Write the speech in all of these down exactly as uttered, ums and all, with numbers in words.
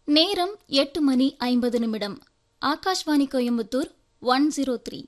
நேரம் எட்டு மணி ஐம்பது நிமிடம். Akashvani Coimbatore one zero three.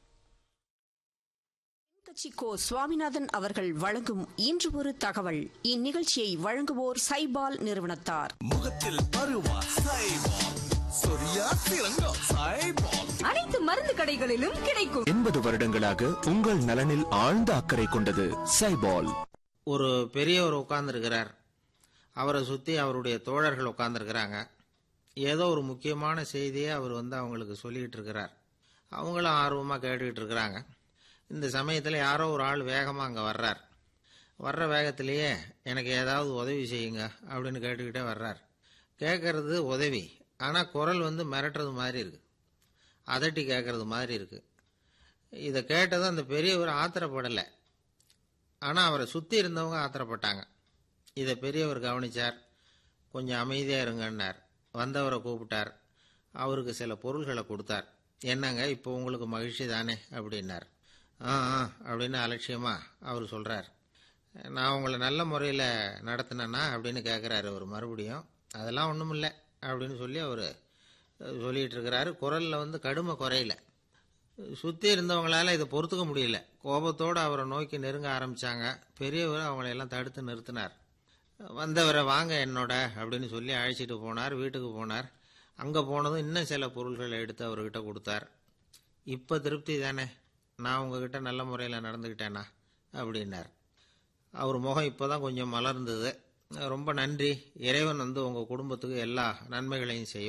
கோ சுவாமிநாதன் அவர்கள் வழங்கும் இன்று ஒரு தகவல். இந்நிகழ்ச்சியை வழங்குவோர் சைபால் நிறுவனத்தார். முகத்தில் பருவா சைபால், சொரியா சிறங்கா சைபால், அனைத்து மருந்து கடைகளிலும் கிடைக்கும். எண்பது வருடங்களாக உங்கள் நலனில் ஆழ்ந்த அக்கறை கொண்டது சைபால். ஒரு பெரியவர் உட்கார்ந்துருக்கிறார். அவரை சுற்றி அவருடைய தோழர்கள் உட்கார்ந்துருக்கிறாங்க. ஏதோ ஒரு முக்கியமான செய்தியை அவர் வந்து அவங்களுக்கு சொல்லிக்கிட்டு இருக்கிறார். அவங்களும் ஆர்வமாக கேட்டுக்கிட்டு இருக்கிறாங்க. இந்த சமயத்தில் யாரோ ஒரு ஆள் வேகமாக அங்கே வர்றார். வர்ற வேகத்திலேயே எனக்கு ஏதாவது உதவி செய்யுங்க அப்படின்னு கேட்டுக்கிட்டே வர்றார். கேட்கறது உதவி, ஆனால் குரல் வந்து மிரட்டுறது மாதிரி இருக்குது, அதட்டி கேட்கறது மாதிரி இருக்குது. இதை கேட்டதும் அந்த பெரியவர் ஆத்திரப்படலை, ஆனால் அவரை சுற்றி இருந்தவங்க ஆத்திரப்பட்டாங்க. இதை பெரியவர் கவனித்தார். கொஞ்சம் அமைதியாக இருங்கன்னார். வந்தவரை கூப்பிட்டார். அவருக்கு சில பொருள்களை கொடுத்தார். என்னங்க இப்போ உங்களுக்கு மகிழ்ச்சி தானே அப்படின்னார். ஆ ஆ அப்படின்னு அலட்சியமாக அவர் சொல்கிறார். நான் உங்களை நல்ல முறையில் நடத்தினேன்னா அப்படின்னு கேட்குறாரு அவர் மறுபடியும். அதெல்லாம் ஒன்றும் இல்லை அப்படின்னு சொல்லி அவர் சொல்லிகிட்டு இருக்கிறாரு. குரலில் வந்து கடுமை குறையில. சுற்றி இருந்தவங்களால இதை பொறுத்துக்க முடியல. கோபத்தோடு அவரை நோக்கி நெருங்க ஆரம்பித்தாங்க. பெரியவர் அவங்களையெல்லாம் தடுத்து நிறுத்தினார். வந்தவரை வாங்க என்னோட அப்படின்னு சொல்லி அழைச்சிட்டு போனார். வீட்டுக்கு போனார். அங்கே போனதும் இன்னும் சில பொருள்களை எடுத்து அவர்கிட்ட கொடுத்தார். இப்போ திருப்தி தானே, நான் உங்ககிட்ட நல்ல முறையில் நடந்துக்கிட்டேனா அப்படின்னார். அவர் முகம் இப்போ தான் கொஞ்சம் மலர்ந்தது. ரொம்ப நன்றி, இறைவன் வந்து உங்கள் குடும்பத்துக்கு எல்லா நன்மைகளையும் செய்யும்